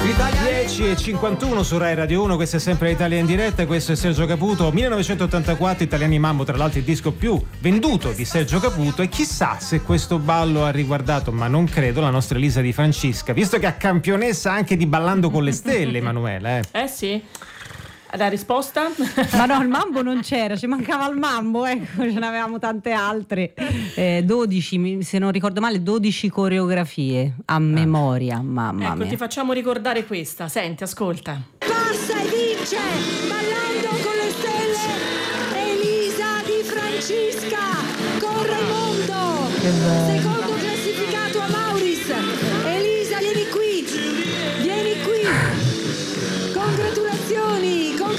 10:51 su Rai Radio 1, questa è sempre l'Italia in diretta, questo è Sergio Caputo. 1984, Italiani Mambo, tra l'altro il disco più venduto di Sergio Caputo, e chissà se questo ballo ha riguardato, ma non credo, la nostra Elisa Di Francisca, visto che è campionessa anche di Ballando con le Stelle, Emanuela. Sì. La risposta? Ma no, il mambo non c'era, ci mancava il mambo, ecco, ce n'avevamo tante altre. 12, se non ricordo male, 12 coreografie a memoria, mamma mia. Ti facciamo ricordare questa, senti, ascolta. Passa e vince, Ballando con le Stelle, Elisa Di Francisca, con Raimondo, secondo classificato a Mauris. Elisa, vieni qui, congratulazioni.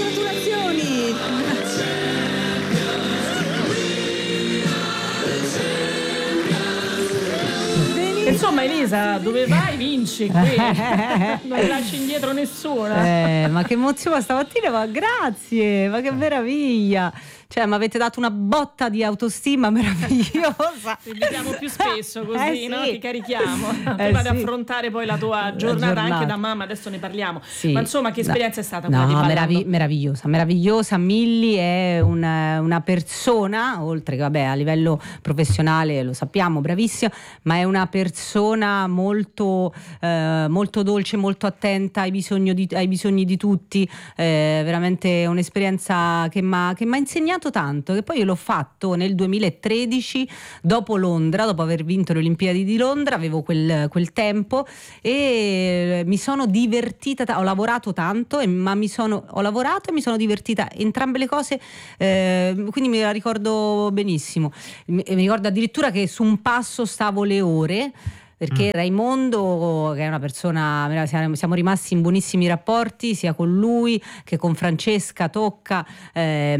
Insomma, Elisa, dove vai vinci qui, non lasci indietro nessuno. Ma che emozione stamattina, ma grazie, ma che meraviglia. Cioè, mi avete dato una botta di autostima meravigliosa. Ti invitiamo più spesso così, sì. no? Ti carichiamo prima di affrontare poi la tua giornata anche da mamma, adesso ne parliamo. Sì. Ma insomma, che esperienza è stata quella di Ballando? Meravigliosa. Milly è una persona, oltre che vabbè a livello professionale lo sappiamo, bravissima, ma è una persona molto dolce, molto attenta ai bisogni di tutti, veramente un'esperienza che mi ha insegnato tanto, che poi io l'ho fatto nel 2013 dopo Londra, dopo aver vinto le Olimpiadi di Londra, avevo quel tempo e mi sono divertita, ho lavorato tanto ho lavorato e mi sono divertita, entrambe le cose, quindi me la ricordo benissimo. Mi ricordo addirittura che su un passo stavo le ore, perché Raimondo, che è una persona, siamo rimasti in buonissimi rapporti sia con lui che con Francesca Tocca, e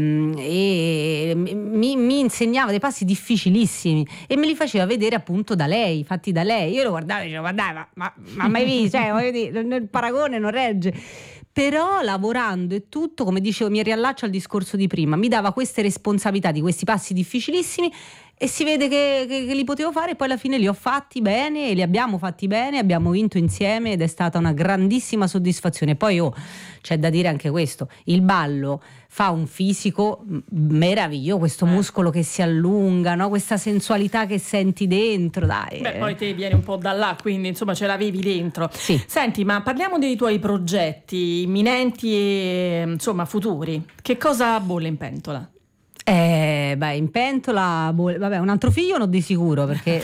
mi insegnava dei passi difficilissimi e me li faceva vedere appunto fatti da lei. Io lo guardavo e dicevo, ma mai visto? Cioè, voglio dire, il paragone non regge. Però lavorando e tutto, come dicevo, mi riallaccio al discorso di prima, mi dava queste responsabilità di questi passi difficilissimi e si vede che li potevo fare, e poi alla fine li ho fatti bene, e li abbiamo fatti bene, abbiamo vinto insieme ed è stata una grandissima soddisfazione. Poi c'è da dire anche questo, il ballo fa un fisico meraviglioso, questo muscolo che si allunga, no? Questa sensualità che senti dentro, dai. Poi te vieni un po' da là, quindi insomma ce l'avevi dentro. Sì. Senti, ma parliamo dei tuoi progetti imminenti e insomma futuri. Che cosa bolle in pentola? In pentola, vabbè, un altro figlio non di sicuro, perché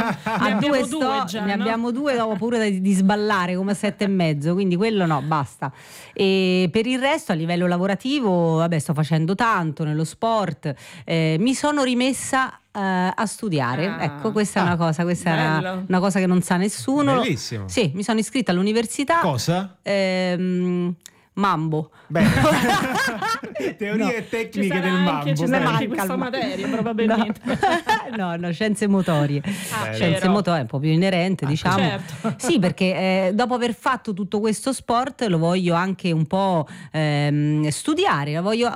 ne abbiamo due, ho paura di sballare come a 7,5, quindi quello no, basta. E per il resto a livello lavorativo, vabbè, sto facendo tanto nello sport, mi sono rimessa a studiare, ecco, questa è una cosa, è una cosa che non sa nessuno. Bellissimo. Sì, mi sono iscritta all'università. Cosa? Mambo. Beh, teorie e tecniche del mambo. Ci sarà anche questa materia probabilmente. No, scienze motorie. Scienze motorie è un po' più inerente, diciamo. Certo. Sì, perché dopo aver fatto tutto questo sport lo voglio anche un po' studiare,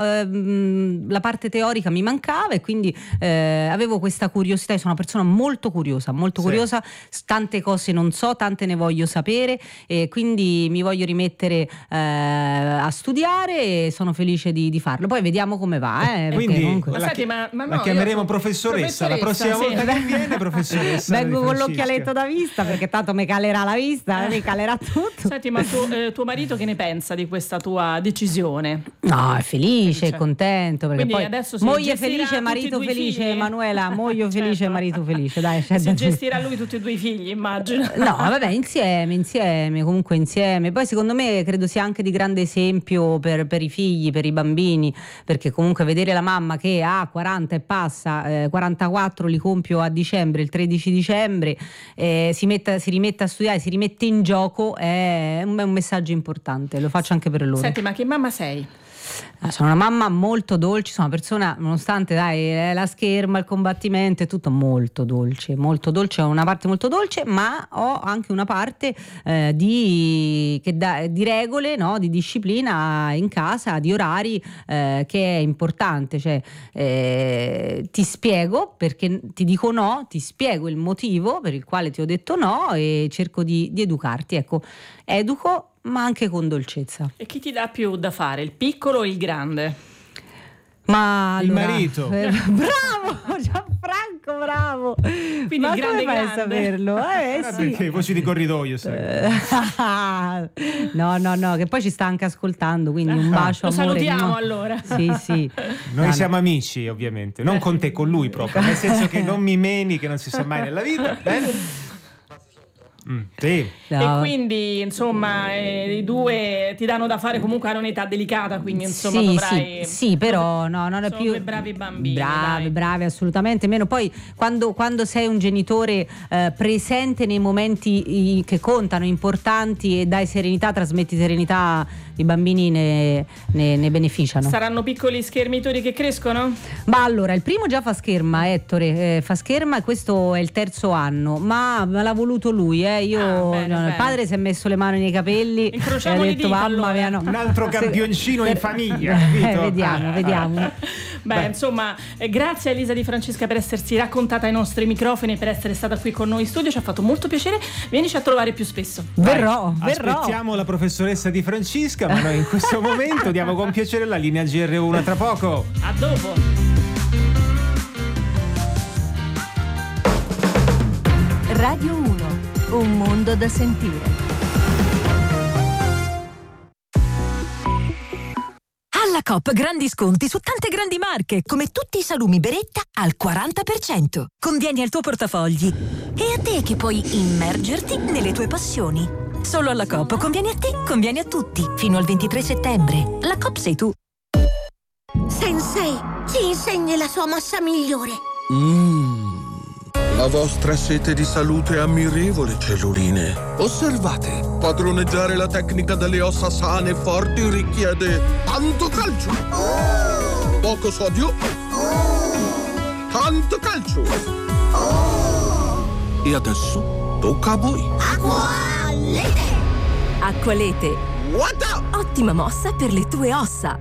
la parte teorica mi mancava e quindi avevo questa curiosità. Io sono una persona molto curiosa, tante cose non so, tante ne voglio sapere, e quindi mi voglio rimettere a studiare e sono felice di farlo. Poi vediamo come va. Quindi comunque... la chiameremo professoressa la prossima volta che viene, professoressa. Vengo con l'occhialetto da vista, perché tanto mi calerà la vista, mi calerà tutto. Senti, ma tuo marito che ne pensa di questa tua decisione? No, è felice, è contento, perché quindi poi adesso moglie felice, marito felice, Emanuela, moglie felice, marito felice, dai. Si gestirà lui tutti e due i figli, immagino. No, vabbè, insieme, comunque insieme. Poi secondo me credo sia anche di grande esempio per i figli, per i bambini, perché comunque vedere la mamma che ha 40 e passa, 44 li compio a dicembre, il 13 dicembre, si rimette a studiare, si rimette in gioco, è un messaggio importante, lo faccio anche per loro. Senti, ma che mamma sei? Sono una mamma molto dolce, sono una persona, nonostante la scherma, il combattimento è tutto molto dolce, ho una parte molto dolce, ma ho anche una parte di regole, no? Di disciplina in casa, di orari, che è importante, cioè ti spiego perché ti dico no, ti spiego il motivo per il quale ti ho detto no e cerco di educarti, ecco, educo ma anche con dolcezza. E chi ti dà più da fare, il piccolo o il grande? Ma il allora, marito. Bravo Gianfranco, bravo. Quindi ma il grande come fai a saperlo? Sì. Perché voci di corridoio sai. No, che poi ci sta anche ascoltando, quindi un bacio, lo amore. salutiamo allora. Sì. Noi siamo amici, ovviamente, non con te, con lui proprio, nel senso che non mi meni, che non si sa mai nella vita, bene? Sì. No. E quindi insomma i due ti danno da fare, comunque hanno un'età delicata, quindi insomma dovrai... sì, però no, non è sono più due bravi bambini, bravi assolutamente. Meno poi quando sei un genitore presente nei momenti che contano, importanti, e dai serenità, trasmetti serenità, i bambini ne beneficiano. Saranno piccoli schermitori che crescono? Ma allora il primo già fa scherma, Ettore, fa scherma, e questo è il 3° anno, ma l'ha voluto lui, il padre si è messo le mani nei capelli e ha detto mamma mia, no. Un altro campioncino in famiglia. Vediamo. Beh, insomma, grazie a Elisa Di Francesca per essersi raccontata ai nostri microfoni e per essere stata qui con noi in studio, ci ha fatto molto piacere. Vienici a trovare più spesso. Verrò. Aspettiamo la professoressa Di Francesca, ma noi in questo momento diamo con piacere la linea GR1. Tra poco. A dopo. Radio 1, un mondo da sentire. Alla Coop grandi sconti su tante grandi marche, come tutti i salumi Beretta al 40%. Convieni al tuo portafogli e a te che puoi immergerti nelle tue passioni. Solo alla Coop conviene a te, conviene a tutti. Fino al 23 settembre. La Coop sei tu. Sensei, ci insegni la sua mossa migliore. La vostra sete di salute è ammirevole, celluline. Osservate, padroneggiare la tecnica delle ossa sane e forti richiede tanto calcio, poco sodio, tanto calcio. E adesso tocca a voi. Acqualete! Acqualete. What? Ottima mossa per le tue ossa.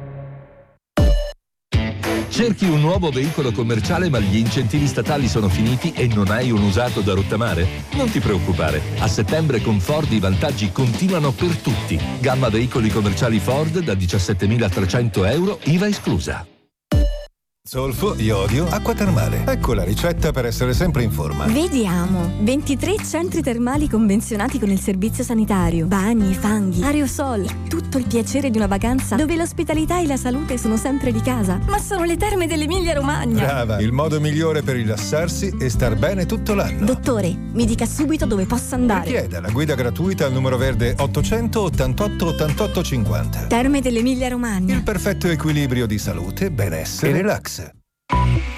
Cerchi un nuovo veicolo commerciale ma gli incentivi statali sono finiti e non hai un usato da rottamare? Non ti preoccupare, a settembre con Ford i vantaggi continuano per tutti. Gamma veicoli commerciali Ford da 17.300 euro, IVA esclusa. Zolfo, iodio, acqua termale. Ecco la ricetta per essere sempre in forma. Vediamo. 23 centri termali convenzionati con il servizio sanitario. Bagni, fanghi, aerosol. Tutto il piacere di una vacanza dove l'ospitalità e la salute sono sempre di casa. Ma sono le terme dell'Emilia-Romagna. Brava, il modo migliore per rilassarsi e star bene tutto l'anno. Dottore, mi dica subito dove posso andare. Richieda la guida gratuita al numero verde 888 88 50. Terme dell'Emilia-Romagna. Il perfetto equilibrio di salute, benessere e relax.